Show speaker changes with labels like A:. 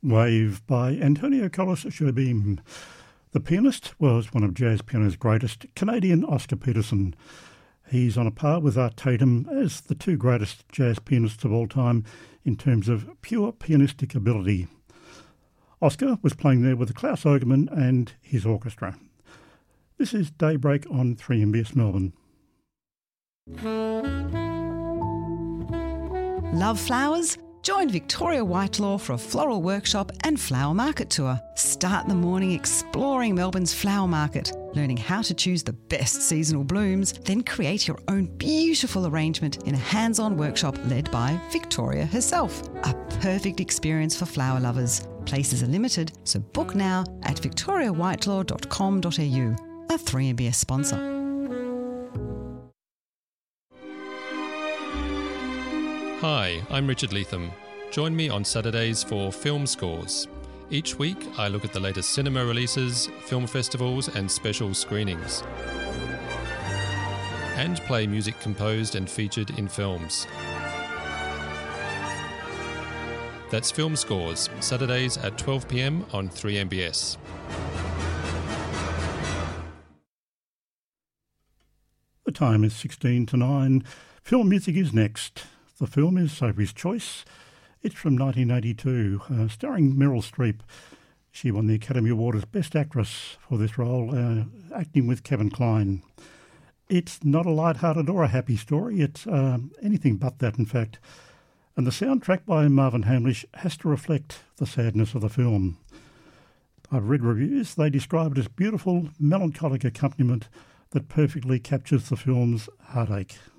A: Wave by Antonio Carlos Jobim. The pianist was one of jazz piano's greatest, Canadian Oscar Peterson. He's on a par with Art Tatum as the two greatest jazz pianists of all time in terms of pure pianistic ability. Oscar was playing there with Klaus Ogerman and his orchestra. This is Daybreak on 3MBS Melbourne.
B: Love flowers? Join Victoria Whitelaw for a floral workshop and flower market tour. Start the morning exploring Melbourne's flower market, learning how to choose the best seasonal blooms, then create your own beautiful arrangement in a hands-on workshop led by Victoria herself. A perfect experience for flower lovers. Places are limited, so book now at victoriawhitelaw.com.au. A 3MBS sponsor.
C: Hi, I'm Richard Leatham. Join me on Saturdays for Film Scores. Each week, I look at the latest cinema releases, film festivals and special screenings. And play music composed and featured in films. That's Film Scores, Saturdays at 12 p.m. on 3MBS.
A: The time is 16 to 9. Film music is next. The film is Sophie's Choice. It's from 1982, starring Meryl Streep. She won the Academy Award as Best Actress for this role, acting with Kevin Kline. It's not a light-hearted or a happy story. It's anything but that, in fact. And the soundtrack by Marvin Hamlish has to reflect the sadness of the film. I've read reviews. They describe it as beautiful, melancholic accompaniment that perfectly captures the film's heartache.